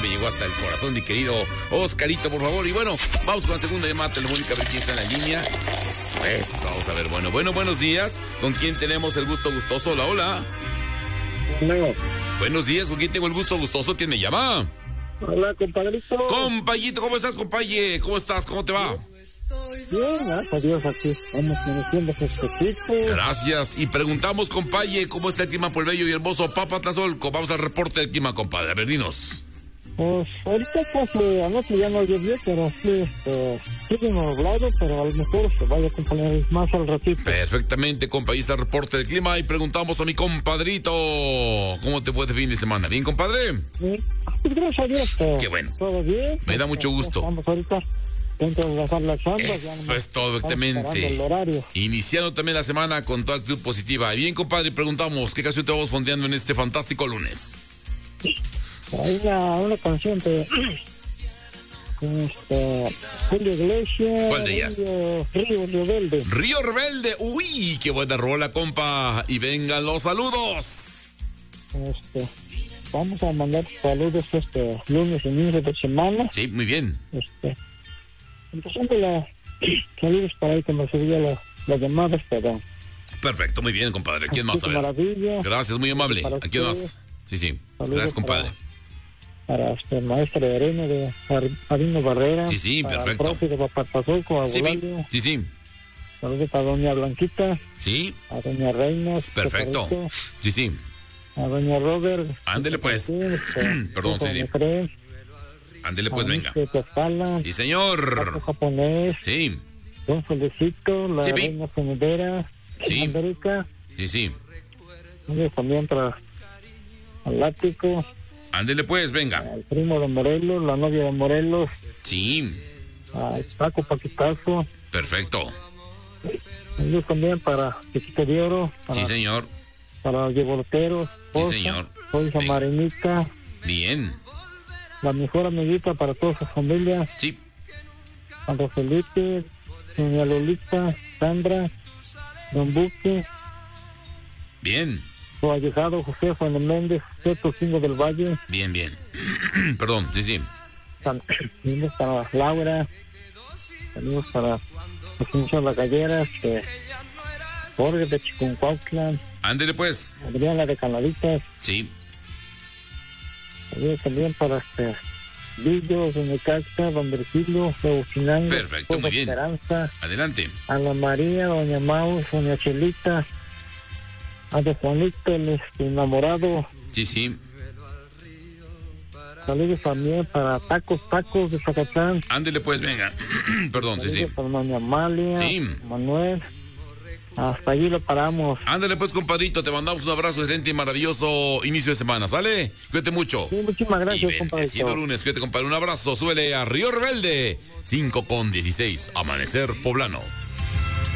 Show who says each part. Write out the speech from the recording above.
Speaker 1: me llegó hasta el corazón, mi querido Oscarito, por favor. Y bueno, vamos con la segunda llamada telefónica, a ver quién está en la línea. Eso, vamos a ver. Bueno, buenos días. ¿Con quién tenemos el gusto gustoso? Hola, hola.
Speaker 2: No.
Speaker 1: Buenos días, ¿con quién tengo el gusto gustoso? ¿Quién me llama?
Speaker 2: Hola, compadrito.
Speaker 1: Compayito, ¿cómo estás, compaye? ¿Cómo estás? ¿Cómo te va?
Speaker 2: Bien, adiós, aquí vamos conociendo fresquecito.
Speaker 1: Gracias. Y preguntamos, compaye, ¿cómo está el clima por el bello y hermoso Papatlazolco? Vamos al reporte del clima, compadre. A ver, dinos.
Speaker 2: Pues ahorita anoche ya no llovió, pero sí, sigue nublado, pero a lo mejor se vaya a acompañar más al ratito.
Speaker 1: Perfectamente, compa, ahí está el reporte del clima y preguntamos a mi compadrito, ¿cómo te fue este fin de semana? ¿Bien, compadre?
Speaker 2: Sí, pues gracias a Dios.
Speaker 1: Qué bueno.
Speaker 2: Todo bien.
Speaker 1: Me da mucho gusto.
Speaker 2: Estamos ahorita dentro de bajar la chamba.
Speaker 1: Eso es todo, exactamente. Iniciando también la semana con toda actitud positiva. Bien, compadre, preguntamos, ¿qué canción te vamos fondeando en este fantástico lunes?
Speaker 2: Hay una canción de Julio Iglesias.
Speaker 1: ¿Cuál de ellas?
Speaker 2: Río Rebelde.
Speaker 1: Río Rebelde. Uy, qué buena rola, compa. Y vengan los saludos.
Speaker 2: Vamos a mandar saludos lunes, inicio de semana.
Speaker 1: Sí, muy bien.
Speaker 2: Empezando saludos para ahí que me subía las llamadas, pero...
Speaker 1: Perfecto, muy bien, compadre. ¿Quién más? A ver.
Speaker 2: Maravilla.
Speaker 1: Gracias, muy amable. ¿A quién más? Sí.
Speaker 2: Saludos.
Speaker 1: Gracias, compadre.
Speaker 2: Para maestra de arena de Arino Barrera.
Speaker 1: Sí,
Speaker 2: para
Speaker 1: perfecto.
Speaker 2: El profe de Papatlazolco, a Guadalupe.
Speaker 1: Sí.
Speaker 2: Saludos para doña Blanquita.
Speaker 1: Sí.
Speaker 2: A doña Reina.
Speaker 1: Perfecto. Sí.
Speaker 2: A doña Robert.
Speaker 1: Ándele pues. Perdón, sí. Ándele pues, venga. Sí, señor.
Speaker 2: Japonés.
Speaker 1: Sí.
Speaker 2: Don Felicito, la reina sonidera.
Speaker 1: Sí.
Speaker 2: América.
Speaker 1: Sí.
Speaker 2: También para al Ático.
Speaker 1: Ándele pues, venga.
Speaker 2: El primo de Morelos, la novia de Morelos.
Speaker 1: Sí.
Speaker 2: Paco Paquitazo.
Speaker 1: Perfecto.
Speaker 2: Saludos también para Chiquito de Oro.
Speaker 1: Sí, señor.
Speaker 2: Para los Yevorteros.
Speaker 1: Sí, señor.
Speaker 2: Soy Marinita.
Speaker 1: Bien.
Speaker 2: La mejor amiguita para toda su familia.
Speaker 1: Sí.
Speaker 2: Sandra Felipe, doña Lolita, Sandra, Don Buque.
Speaker 1: Bien.
Speaker 2: Su allegado José Juan Méndez, Tocino del Valle.
Speaker 1: Bien. Perdón, sí.
Speaker 2: Saludos para Laura. Saludos para José La Gallera, Jorge de Chiconcuautla.
Speaker 1: Ándele pues.
Speaker 2: Adriana de Canaditas.
Speaker 1: Sí.
Speaker 2: Saludos también para Villo, Doña Caxa, Don Virgilio, Eucinango.
Speaker 1: Perfecto, muy bien.
Speaker 2: Esperanza.
Speaker 1: Adelante.
Speaker 2: Ana María, Doña Maus, Doña Chelita. A de Juanito, el enamorado.
Speaker 1: Sí.
Speaker 2: Saludos también para Tacos de Zacatán.
Speaker 1: Ándele pues, venga. Perdón,
Speaker 2: saludos para Doña Amalia.
Speaker 1: Sí.
Speaker 2: Manuel. Hasta allí lo paramos.
Speaker 1: Ándale pues, compadrito, te mandamos un abrazo excelente y maravilloso inicio de semana, ¿sale? Cuídate mucho.
Speaker 2: Sí, muchísimas gracias,
Speaker 1: y
Speaker 2: compadrito.
Speaker 1: lunes, cuídate, compadre, un abrazo, súbele a Río Rebelde, 5:16, Amanecer Poblano.